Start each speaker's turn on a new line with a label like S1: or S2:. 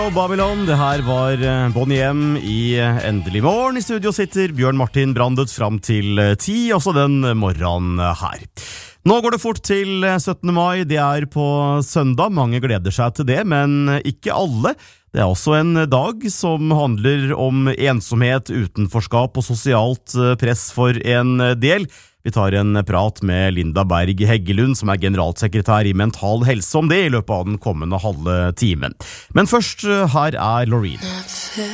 S1: Babylon, det her var Bonnie M i Endelig morgen. I studio sitter Bjørn Martin Brandet fram til 10, også den morgenen her. Nå går det fort til 17. mai, det er på søndag, mange gleder seg til det, men ikke alle. Det er også en dag som handler om ensomhet, utenforskap og sosialt press for en del. Vi tar en prat med Linda Berg Heggelund, som er generalsekretær i Mental Helse, om det i løpet av den kommende halve timen. Men først, her er Loreen.